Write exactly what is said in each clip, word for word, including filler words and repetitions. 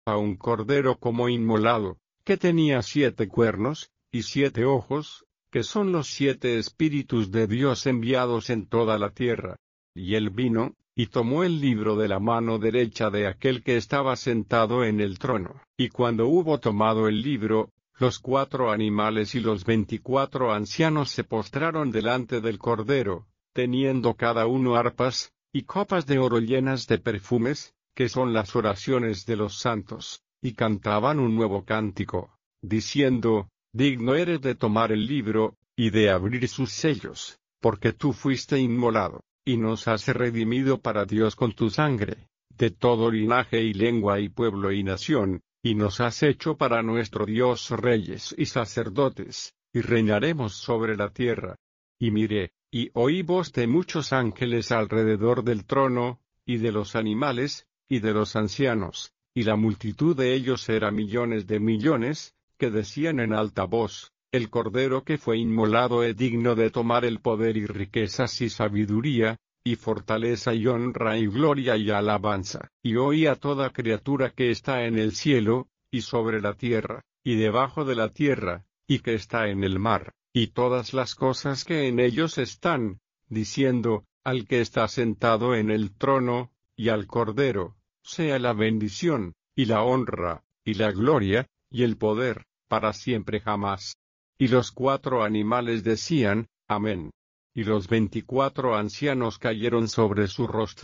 a un cordero como inmolado, que tenía siete cuernos, y siete ojos, que son los siete espíritus de Dios enviados en toda la tierra. Y él vino, y tomó el libro de la mano derecha de aquel que estaba sentado en el trono. Y cuando hubo tomado el libro, los cuatro animales y los veinticuatro ancianos se postraron delante del cordero, teniendo cada uno arpas, y copas de oro llenas de perfumes, que son las oraciones de los santos, y cantaban un nuevo cántico, diciendo, digno eres de tomar el libro, y de abrir sus sellos, porque tú fuiste inmolado, y nos has redimido para Dios con tu sangre, de todo linaje y lengua y pueblo y nación, y nos has hecho para nuestro Dios reyes y sacerdotes, y reinaremos sobre la tierra. Y miré, y oí voz de muchos ángeles alrededor del trono, y de los animales, y de los ancianos, y la multitud de ellos era millones de millones, que decían en alta voz, el Cordero que fue inmolado es digno de tomar el poder y riquezas y sabiduría, y fortaleza y honra y gloria y alabanza. Y oí a toda criatura que está en el cielo, y sobre la tierra, y debajo de la tierra, y que está en el mar, y todas las cosas que en ellos están, diciendo, al que está sentado en el trono, y al Cordero, sea la bendición, y la honra, y la gloria, y el poder, para siempre jamás. Y los cuatro animales decían, amén. Y los veinticuatro ancianos cayeron sobre su rostro.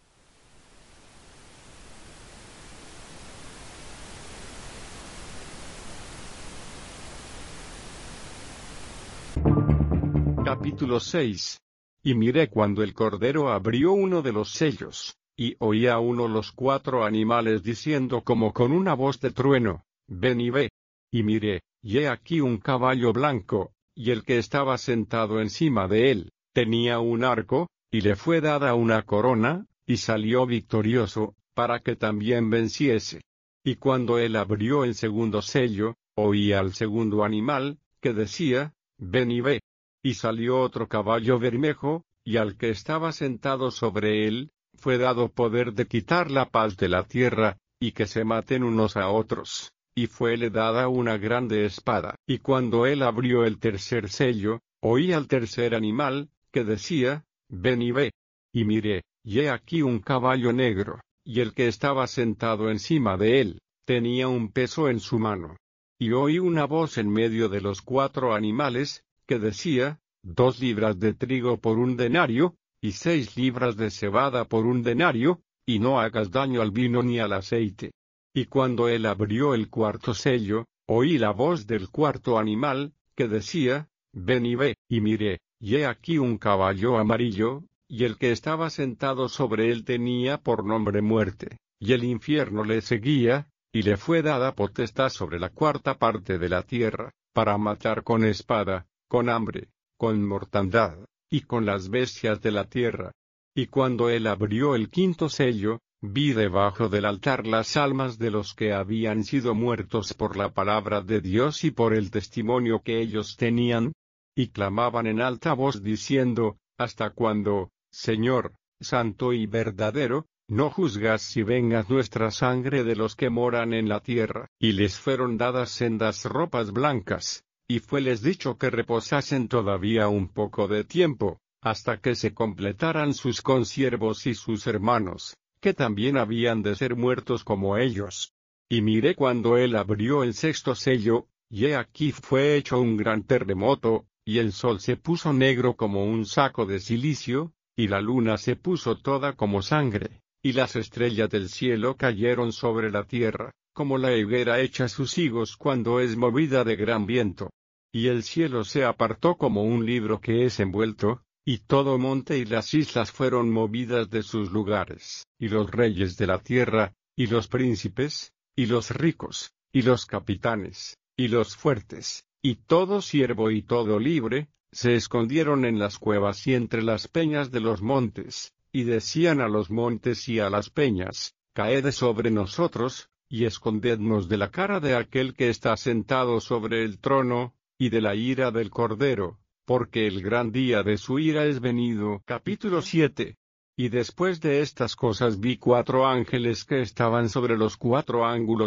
Capítulo seis. Y miré cuando el Cordero abrió uno de los sellos, y oí a uno los cuatro animales diciendo como con una voz de trueno, ven y ve. Y miré, y he aquí un caballo blanco, y el que estaba sentado encima de él, tenía un arco, y le fue dada una corona, y salió victorioso, para que también venciese. Y cuando él abrió el segundo sello, oí al segundo animal, que decía, ven y ve. Y salió otro caballo bermejo, y al que estaba sentado sobre él, fue dado poder de quitar la paz de la tierra, y que se maten unos a otros. Y fuele dada una grande espada. Y cuando él abrió el tercer sello, oí al tercer animal, que decía, ven y ve. Y miré, y he aquí un caballo negro, y el que estaba sentado encima de él, tenía un peso en su mano. Y oí una voz en medio de los cuatro animales, que decía, dos libras de trigo por un denario, y seis libras de cebada por un denario, y no hagas daño al vino ni al aceite. Y cuando él abrió el cuarto sello, oí la voz del cuarto animal, que decía, ven y ve. Y miré, y he aquí un caballo amarillo, y el que estaba sentado sobre él tenía por nombre Muerte, y el infierno le seguía, y le fue dada potestad sobre la cuarta parte de la tierra, para matar con espada, con hambre, con mortandad, y con las bestias de la tierra. Y cuando él abrió el quinto sello, vi debajo del altar las almas de los que habían sido muertos por la palabra de Dios y por el testimonio que ellos tenían, y clamaban en alta voz diciendo, ¿hasta cuándo, Señor, santo y verdadero, no juzgas si vengas nuestra sangre de los que moran en la tierra? Y les fueron dadas sendas ropas blancas, y fueles dicho que reposasen todavía un poco de tiempo, hasta que se completaran sus consiervos y sus hermanos, que también habían de ser muertos como ellos. Y miré cuando él abrió el sexto sello, y he aquí fue hecho un gran terremoto, y el sol se puso negro como un saco de cilicio, y la luna se puso toda como sangre, y las estrellas del cielo cayeron sobre la tierra, como la higuera echa sus higos cuando es movida de gran viento. Y el cielo se apartó como un libro que es envuelto, y todo monte y las islas fueron movidas de sus lugares, y los reyes de la tierra, y los príncipes, y los ricos, y los capitanes, y los fuertes, y todo siervo y todo libre, se escondieron en las cuevas y entre las peñas de los montes, y decían a los montes y a las peñas, caed sobre nosotros, y escondednos de la cara de aquel que está sentado sobre el trono, y de la ira del Cordero, porque el gran día de su ira es venido. Capítulo siete. Y después de estas cosas vi cuatro ángeles que estaban sobre los cuatro ángulos